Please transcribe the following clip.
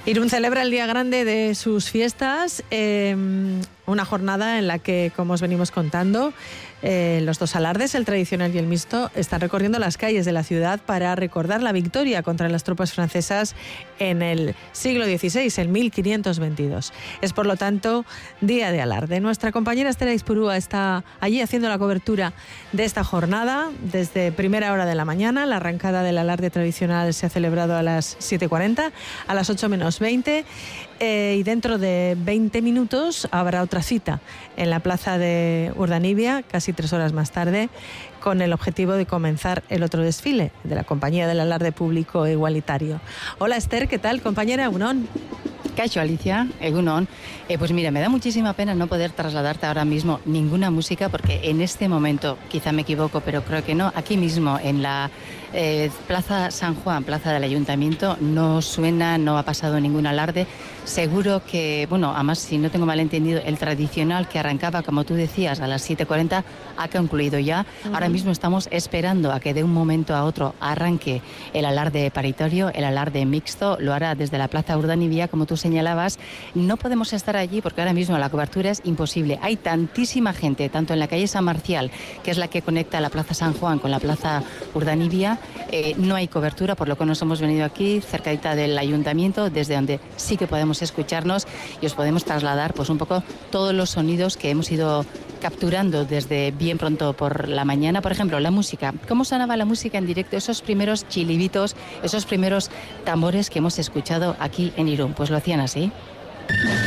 Irún celebra el día grande de sus fiestas, una jornada en la que, como os venimos contando, los dos alardes, el tradicional y el mixto, están recorriendo las calles de la ciudad para recordar la victoria contra las tropas francesas en el siglo XVI, en 1522. Es, por lo tanto, día de alarde. Nuestra compañera Esther Aizpurúa está allí haciendo la cobertura de esta jornada desde primera hora de la mañana. La arrancada del alarde tradicional se ha celebrado a las 7:40, a las 8 menos 20, y dentro de 20 minutos habrá otra cita en la plaza de Urdanibia, casi 3 horas más tarde, con el objetivo de comenzar el otro desfile de la Compañía del Alarde Público Igualitario. Hola Esther, ¿qué tal, compañera? Egunon. Caixo, Alicia, Egunon. Pues mira, me da muchísima pena no poder trasladarte ahora mismo ninguna música, porque en este momento, quizá me equivoco, pero creo que no, aquí mismo en la Plaza San Juan, plaza del Ayuntamiento, no suena, no ha pasado ningún alarde. Seguro que, bueno, además, si no tengo mal entendido, el tradicional que arrancaba, como tú decías, a las 7:40 ha concluido ya. Ahora mismo estamos esperando a que de un momento a otro arranque el alarde paritorio, el alarde mixto. Lo hará desde la Plaza Urdanibia, como tú señalabas. No podemos estar allí porque ahora mismo la cobertura es imposible. Hay tantísima gente, tanto en la calle San Marcial, que es la que conecta la Plaza San Juan con la Plaza Urdanibia, no hay cobertura, por lo que nos hemos venido aquí, cercadita del Ayuntamiento, desde donde sí que podemos escucharnos y os podemos trasladar pues un poco todos los sonidos que hemos ido capturando desde bien pronto por la mañana. Por ejemplo, la música. ¿Cómo sonaba la música en directo? Esos primeros chilibitos, esos primeros tambores que hemos escuchado aquí en Irún. Pues lo hacían así.